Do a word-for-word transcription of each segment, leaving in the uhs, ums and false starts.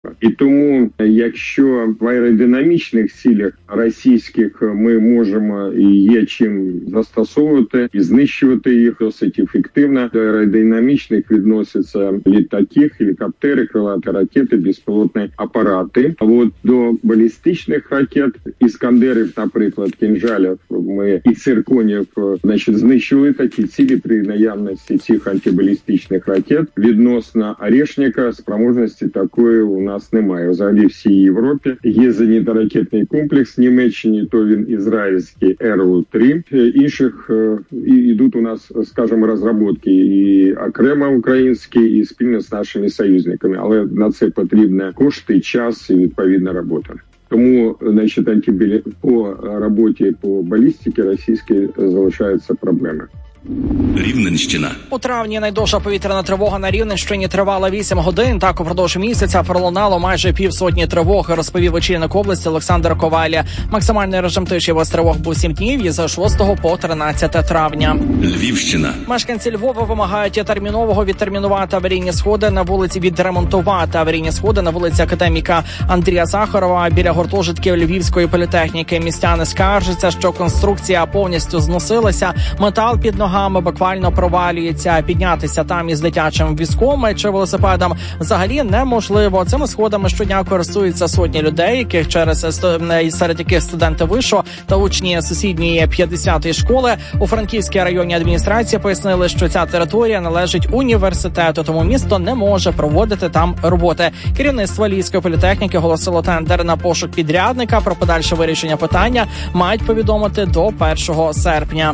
І тому, якщо в аеродинамічних цілях російських ми можемо і є чим застосовувати і знищувати їх досить ефективно, до аеродинамічних відносяться літаки, гелікоптери, крилаті ракети, безпілотні апарати. А от до балістичних ракет, іскандерів, наприклад, кінжалів, ми і цирконів, значить, знищили такі цілі при наявності цих антибалістичних ракет. Відносно Орешника спроможності такої у нас немає. Взагалі в всій Європі є зенітно-ракетний комплекс в Німеччині, то він ізраїльський ер у три. Інших і йдуть у нас, скажімо, розробки і окремо українські, і спільно з нашими союзниками. Але на це потрібно кошти, час і відповідна робота. Тому, значить, антибілі... по роботі по балістиці російській залишаються проблеми. Рівненщина. У травні найдовша повітряна тривога на Рівненщині тривала вісім годин. Так, упродовж місяця пролунало майже півсотні тривог, розповів очільник області Олександр Коваля. Максимальний режим тиші без тривог був сім днів із шостого по тринадцяте травня. Львівщина. Мешканці Львова вимагають термінового відтермінувати аварійні сходи на вулиці, відремонтувати аварійні сходи на вулиці Академіка Андрія Сахарова біля гуртожитків Львівської політехніки. Містяни скаржаться, що конструкція повністю зносилася, метал під ногами буквально провалюється. Піднятися там із дитячим візком чи велосипедом взагалі неможливо. Цими сходами щодня користуються сотні людей, яких через серед яких студенти вишу та учні сусідньої п'ятдесятої школи. У Франківській районній адміністрації пояснили, що ця територія належить університету, тому місто не може проводити там роботи. Керівництво Львівської політехніки оголосило тендер на пошук підрядника. Про подальше вирішення питання мають повідомити до першого серпня.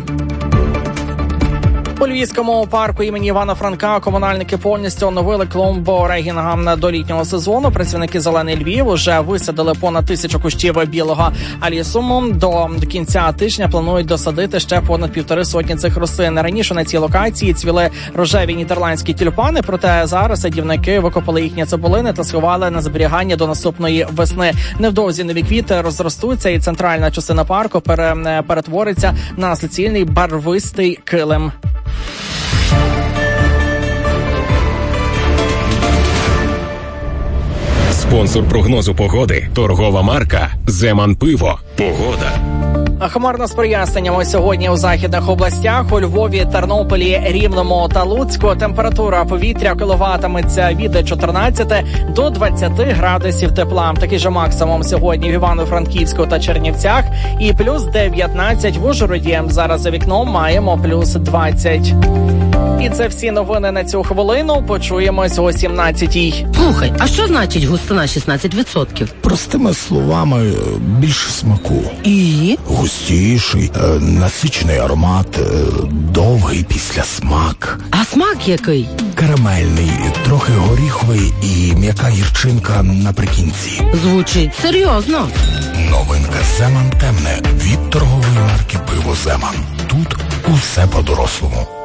У Львівському парку імені Івана Франка комунальники повністю оновили клумбу регінга до літнього сезону. Працівники «Зелений Львів» уже висадили понад тисячу кущів білого алісуму. До кінця тижня планують досадити ще понад півтори сотні цих рослин. Раніше на цій локації цвіли рожеві нідерландські тюльпани, проте зараз садівники викопали їхні цибулини та сховали на зберігання до наступної весни. Невдовзі нові квіти розростуться і центральна частина парку перетвориться на суцільний барвистий килим. Спонсор прогнозу погоди – торгова марка «Земан Пиво». Погода. Хмарно з проясненнями сьогодні у західних областях. У Львові, Тернополі, Рівному та Луцьку температура повітря коливатиметься від чотирнадцяти до двадцяти градусів тепла. Такий же максимум сьогодні в Івано-Франківську та Чернівцях і плюс дев'ятнадцять в Ужгороді. Зараз за вікном маємо плюс двадцять. І це всі новини на цю хвилину. Почуємось о сімнадцятій. Слухай, а що значить густина шістнадцять відсотків? Простими словами, більше смаку. І? Густіший, насичений аромат, довгий післясмак. А смак який? Карамельний, трохи горіховий і м'яка гірчинка наприкінці. Звучить серйозно. Новинка «Земан темне» від торгової марки «Пиво Земан». Тут усе по-дорослому.